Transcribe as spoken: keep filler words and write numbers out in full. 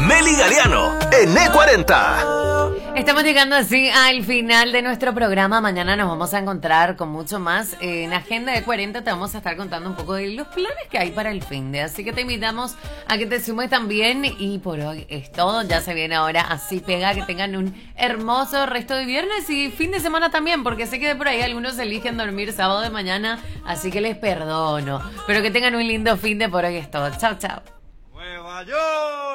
Meli Galiano en E cuarenta. Estamos llegando así al final de nuestro programa. Mañana nos vamos a encontrar con mucho más. En Agenda E cuarenta te vamos a estar contando un poco de los planes que hay para el fin de. Así que te invitamos a que te sumes también. Y por hoy es todo. Ya se viene ahora Así Pega. Que tengan un hermoso resto de viernes y fin de semana también. Porque sé que de por ahí algunos eligen dormir sábado de mañana. Así que les perdono. Pero que tengan un lindo fin de. Por hoy es todo. Chao, chao. Nueva York.